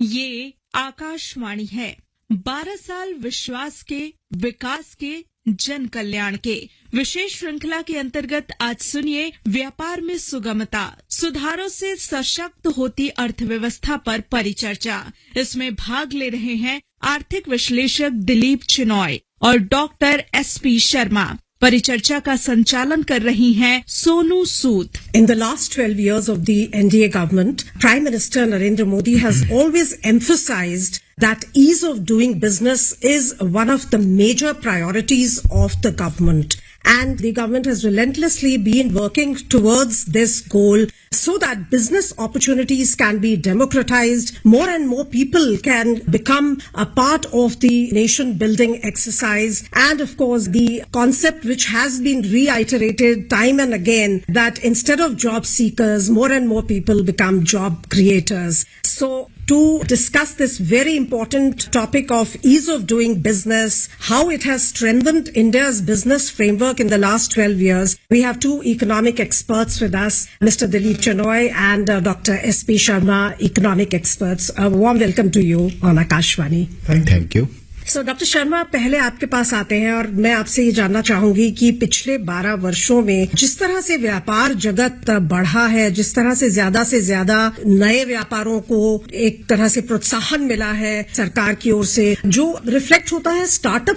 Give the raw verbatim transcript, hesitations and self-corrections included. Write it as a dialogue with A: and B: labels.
A: ये आकाशवाणी है। बारह साल विश्वास के, विकास के, जन कल्याण के विशेष श्रृंखला के अंतर्गत आज सुनिए व्यापार में सुगमता, सुधारों से सशक्त होती अर्थव्यवस्था पर परिचर्चा। इसमें भाग ले रहे हैं आर्थिक विश्लेषक दिलीप चिनॉय और डॉक्टर एस पी शर्मा। परिचर्चा का संचालन कर रही हैं Sonu Sood.
B: In the last twelve years of the N D A government, Prime Minister Narendra Modi has always emphasized that ease of doing business is one of the major priorities of the government. And the government has relentlessly been working towards this goal so that business opportunities can be democratized. More and more people can become a part of the nation building exercise. And of course, the concept which has been reiterated time and again that instead of job seekers, more and more people become job creators. So to discuss this very important topic of ease of doing business, how it has strengthened India's business framework in the last twelve years, we have two economic experts with us, Mister Dileep Chenoy and uh, Doctor S P Sharma, economic experts. A warm welcome to you on Akashvani.
C: Thank, thank you.
B: So doctor Sharma, पहले आपके पास आते हैं और मैं आपसे ये जानना चाहूंगी कि पिछले बारह वर्षों में जिस तरह से व्यापार जगत बढ़ा है, जिस तरह से ज्यादा से ज्यादा नए व्यापारों को एक तरह से प्रोत्साहन मिला है सरकार की ओर से, जो रिफ्लेक्ट होता है स्टार्टअप